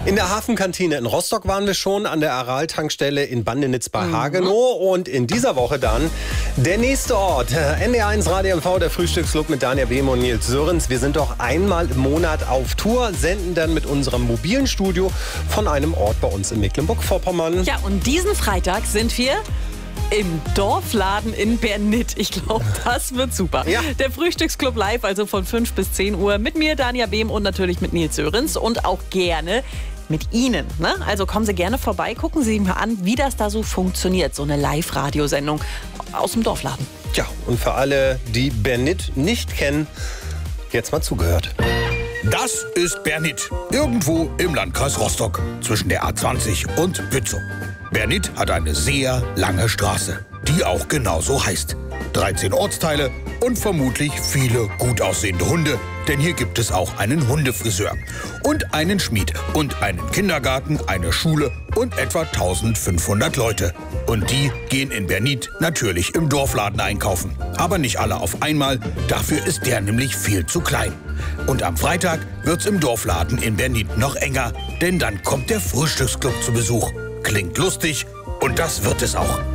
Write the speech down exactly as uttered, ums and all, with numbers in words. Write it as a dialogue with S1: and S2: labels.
S1: In der Hafenkantine in Rostock waren wir schon, an der Aral-Tankstelle in Bandenitz bei Hagenow. Mhm. Und in dieser Woche dann der nächste Ort. N D R eins Radio M V, der Frühstücksclub mit Dania Behm und Nils Sörens. Wir sind doch einmal im Monat auf Tour, senden dann mit unserem mobilen Studio von einem Ort bei uns in Mecklenburg-Vorpommern.
S2: Ja, und diesen Freitag sind wir im Dorfladen in Bernit. Ich glaube, das wird super. Ja. Der Frühstücksclub live, also von fünf bis zehn Uhr. Mit mir, Dania Behm, und natürlich mit Nils Sörens. Und auch gerne mit Ihnen. Ne? Also kommen Sie gerne vorbei, gucken Sie sich mal an, wie das da so funktioniert. So eine Live-Radiosendung aus dem Dorfladen.
S1: Ja, und für alle, die Bernit nicht kennen, jetzt mal zugehört.
S3: Das ist Bernit, irgendwo im Landkreis Rostock, zwischen der A zwanzig und Bützow. Bernit hat eine sehr lange Straße, die auch genauso heißt. dreizehn Ortsteile und vermutlich viele gut aussehende Hunde, denn hier gibt es auch einen Hundefriseur und einen Schmied und einen Kindergarten, eine Schule und etwa eintausendfünfhundert Leute. Und die gehen in Bernit natürlich im Dorfladen einkaufen. Aber nicht alle auf einmal, dafür ist der nämlich viel zu klein. Und am Freitag wird's im Dorfladen in Bernit noch enger, denn dann kommt der Frühstücksclub zu Besuch. Klingt lustig und das wird es auch.